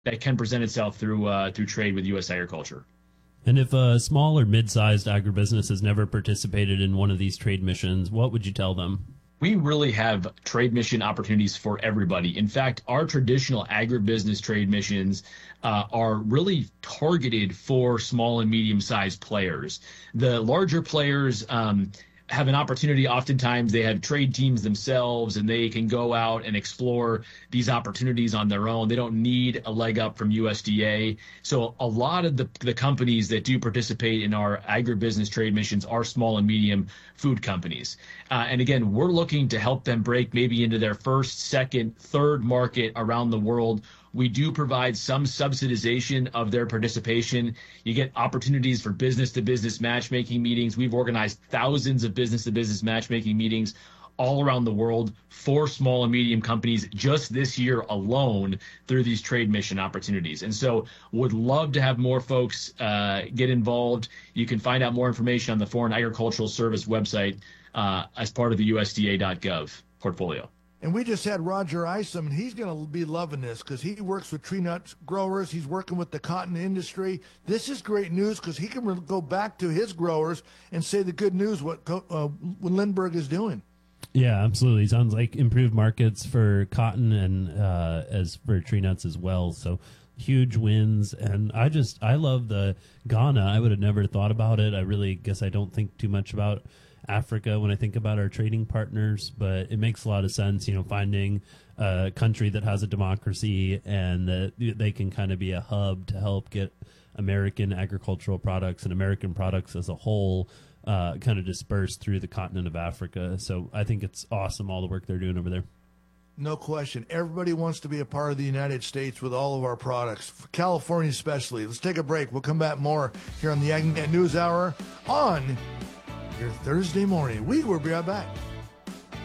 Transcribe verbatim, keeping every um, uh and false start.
that can present itself through uh, through trade with U S agriculture. And if a small or mid-sized agribusiness has never participated in one of these trade missions, what would you tell them? We really have trade mission opportunities for everybody. In fact, our traditional agribusiness trade missions uh, are really targeted for small and medium-sized players. The larger players um, have an opportunity. Oftentimes, they have trade teams themselves, and they can go out and explore these opportunities on their own. They don't need a leg up from U S D A. So a lot of the, the companies that do participate in our agribusiness trade missions are small and medium food companies. Uh, and again, we're looking to help them break maybe into their first, second, third market around the world. We do provide some subsidization of their participation. You get opportunities for business-to-business matchmaking meetings. We've organized thousands of business-to-business matchmaking meetings all around the world for small and medium companies just this year alone through these trade mission opportunities. And so would love to have more folks uh, get involved. You can find out more information on the Foreign Agricultural Service website uh, as part of the U S D A dot gov portfolio. And we just had Roger Isom, and he's going to be loving this because he works with tree nut growers. He's working with the cotton industry. This is great news because he can go back to his growers and say the good news, what, uh, what Lindbergh is doing. Yeah, absolutely. Sounds like improved markets for cotton and uh, as for tree nuts as well. So huge wins. And I just, I love the Ghana. I would have never thought about it. I really guess I don't think too much about Africa when I think about our trading partners, but it makes a lot of sense, you know, finding a country that has a democracy and that they can kind of be a hub to help get American agricultural products and American products as a whole uh, kind of dispersed through the continent of Africa. So I think it's awesome, all the work they're doing over there. No question. Everybody wants to be a part of the United States with all of our products, for California especially. Let's take a break. We'll come back more here on the AgNet News Hour on your Thursday morning. We will be right back.